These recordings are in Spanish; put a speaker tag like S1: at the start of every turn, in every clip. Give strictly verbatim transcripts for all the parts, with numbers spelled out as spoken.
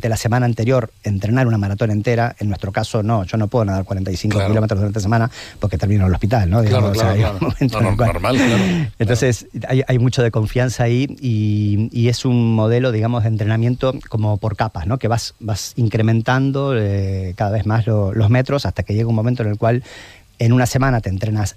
S1: durante la semana anterior entrenar una maratón entera. En nuestro caso, no, yo no puedo nadar cuarenta y cinco claro. kilómetros durante la semana porque termino en el hospital, ¿no?
S2: Claro,
S1: Digamos,
S2: claro,
S1: o sea,
S2: claro. No, no,
S1: cual...
S2: normal, claro.
S1: Entonces, claro. Hay, hay mucho de confianza ahí y, y es un modelo, digamos, de entrenamiento como por capas, ¿no? Que vas, vas incrementando eh, cada vez más lo, los metros hasta que llega un momento en el cual en una semana te entrenas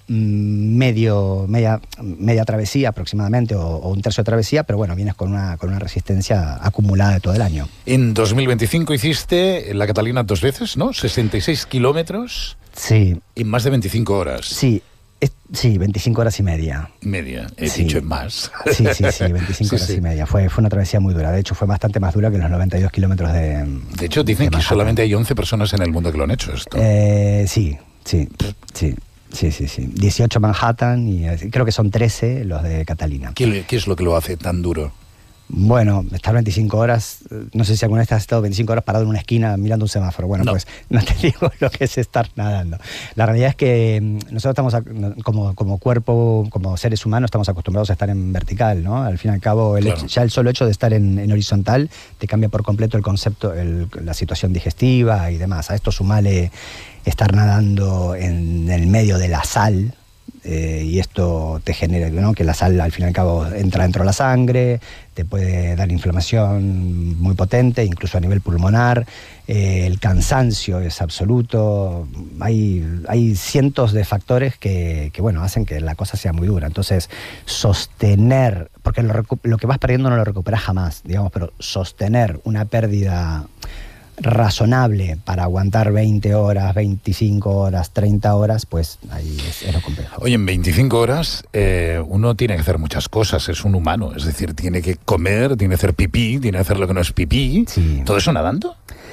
S1: medio, media, media travesía aproximadamente o, o un tercio de travesía, pero bueno, vienes con una, con una resistencia acumulada de todo el año.
S2: En dos mil veinticinco hiciste la Catalina dos veces, ¿no? sesenta y seis kilómetros.
S1: Sí.
S2: Y más de veinticinco horas.
S1: Sí. Es, sí, veinticinco horas y media.
S2: Media, he
S1: sí.
S2: dicho en más.
S1: Sí, sí, sí, veinticinco sí, horas sí. y media. Fue, fue una travesía muy dura. De hecho, fue bastante más dura que los noventa y dos kilómetros de...
S2: De hecho, dicen
S1: de
S2: que solamente hay once personas en el mundo que lo han hecho esto.
S1: Eh, sí, sí, sí. Sí, sí, sí. dieciocho Manhattan y creo que son trece los de Catalina.
S2: ¿Qué, qué es lo que lo hace tan duro?
S1: Bueno, estar veinticinco horas, no sé si alguna vez has estado veinticinco horas parado en una esquina mirando un semáforo. Bueno, no. pues no te digo lo que es estar nadando. La realidad es que nosotros estamos, como, como cuerpo, como seres humanos, estamos acostumbrados a estar en vertical, ¿no? Al fin y al cabo, el
S2: claro.
S1: hecho, ya el solo hecho de estar en, en horizontal te cambia por completo el concepto, el, la situación digestiva y demás. A esto sumale estar nadando en el medio de la sal, eh, y esto te genera, ¿no? Que la sal al fin y al cabo entra dentro de la sangre, te puede dar inflamación muy potente, incluso a nivel pulmonar, eh, el cansancio es absoluto, hay, hay cientos de factores que, que bueno, hacen que la cosa sea muy dura. Entonces, sostener, porque lo, lo que vas perdiendo no lo recuperas jamás, digamos, pero sostener una pérdida razonable para aguantar veinte horas, veinticinco horas, treinta horas, pues ahí es, es lo complejo.
S2: Oye, en veinticinco horas eh, uno tiene que hacer muchas cosas, es un humano, es decir, tiene que comer, tiene que hacer pipí, tiene que hacer lo que no es pipí,
S1: sí.
S2: ¿Todo eso nadando?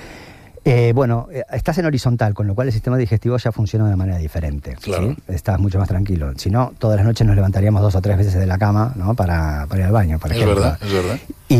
S1: Eh, bueno, estás en horizontal, con lo cual el sistema digestivo ya funciona de manera diferente.
S2: Claro.
S1: ¿Sí? Estás mucho más tranquilo. Si no, todas las noches nos levantaríamos dos o tres veces de la cama, ¿no? para, para ir al baño, por ejemplo.
S2: Es verdad, es verdad.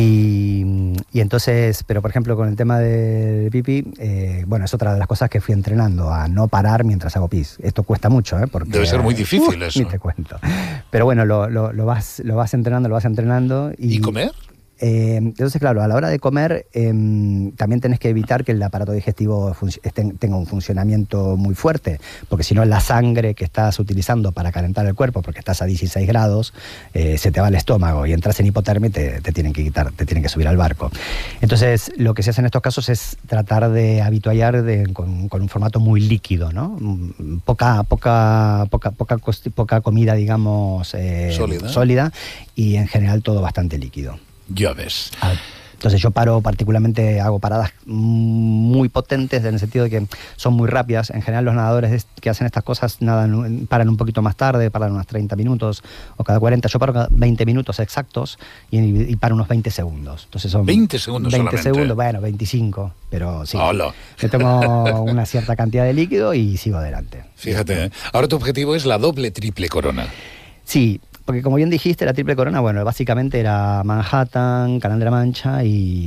S1: Y, y entonces, pero por ejemplo, con el tema del pipí, eh, bueno, es otra de las cosas que fui entrenando, a no parar mientras hago pis. Esto cuesta mucho, ¿eh? Porque,
S2: debe ser muy difícil uh, eso.
S1: Ni te cuento. Pero bueno, lo, lo, lo, vas, lo vas entrenando, lo vas entrenando. ¿Y,
S2: ¿Y comer?
S1: Eh, entonces, claro, a la hora de comer eh, también tenés que evitar que el aparato digestivo esté, tenga un funcionamiento muy fuerte, porque si no la sangre que estás utilizando para calentar el cuerpo, porque estás a dieciséis grados, eh, se te va al estómago y entras en hipotermia y te, te tienen que quitar, te tienen que subir al barco. Entonces, lo que se hace en estos casos es tratar de habituallar de, con, con un formato muy líquido, ¿no? Poca, poca, poca, poca, poca comida, digamos, eh,
S2: sólida.
S1: sólida y en general todo bastante líquido.
S2: Ya ves.
S1: Entonces yo paro particularmente, hago paradas muy potentes en el sentido de que son muy rápidas. En general los nadadores que hacen estas cosas nadan, paran un poquito más tarde, paran unos treinta minutos o cada cuarenta. Yo paro cada veinte minutos exactos y, y paro unos veinte segundos. Entonces son
S2: veinte segundos
S1: veinte
S2: solamente.
S1: segundos, bueno, veinticinco, pero sí.
S2: Hola.
S1: Yo tomo una cierta cantidad de líquido y sigo adelante.
S2: Fíjate, ¿eh? Ahora tu objetivo es la doble, triple corona.
S1: Sí. Porque como bien dijiste, la triple corona, bueno, básicamente era Manhattan, Canal de la Mancha y,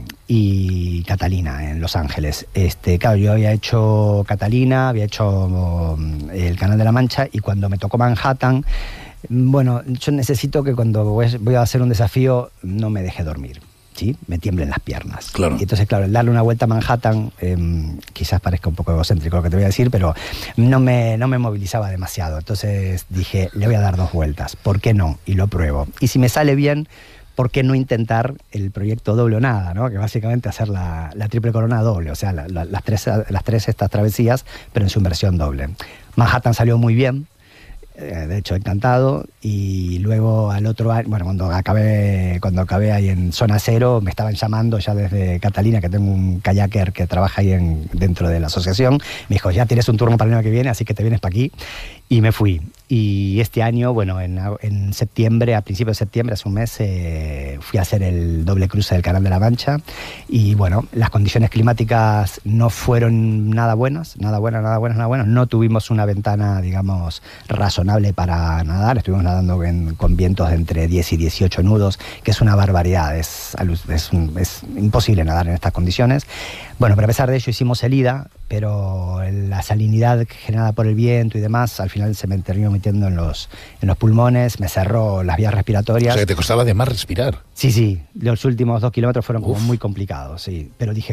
S1: y Catalina en Los Ángeles. Este, claro, yo había hecho Catalina, había hecho el Canal de la Mancha y cuando me tocó Manhattan, bueno, yo necesito que cuando voy a hacer un desafío no me deje dormir. ¿Sí? Me tiemblen las piernas.
S2: Claro.
S1: Y entonces, claro, el darle una vuelta a Manhattan, eh, quizás parezca un poco egocéntrico lo que te voy a decir, pero no me, no me movilizaba demasiado. Entonces dije, le voy a dar dos vueltas. ¿Por qué no? Y lo pruebo. Y si me sale bien, ¿por qué no intentar el proyecto doble o nada, ¿no? Que básicamente hacer la, la triple corona doble, o sea, la, la, las, tres, las tres estas travesías, pero en su versión doble. Manhattan salió muy bien. De hecho, encantado. Y luego al otro año, bueno, cuando acabé, cuando acabé ahí en Zona Cero, me estaban llamando ya desde Catalina, que tengo un kayaker que trabaja ahí en, dentro de la asociación. Me dijo, ya tienes un turno para el año que viene, así que te vienes para aquí. Y me fui. Y este año, bueno, en, en septiembre, a principios de septiembre, hace un mes, eh, fui a hacer el doble cruce del Canal de la Mancha. Y bueno, las condiciones climáticas no fueron nada buenas, nada buenas, nada buenas, nada buenas. No tuvimos una ventana, digamos, razonable para nadar. Estuvimos nadando en, con vientos de entre diez y dieciocho nudos, que es una barbaridad. Es, es, un, es imposible nadar en estas condiciones. Bueno, pero a pesar de ello hicimos el ida, pero la salinidad generada por el viento y demás, al final se me terminó metiendo en los, en los pulmones, me cerró las vías respiratorias.
S2: O sea, que te costaba de más respirar.
S1: Sí, sí, los últimos dos kilómetros fueron como
S2: Uf.
S1: muy complicados, sí, pero dije,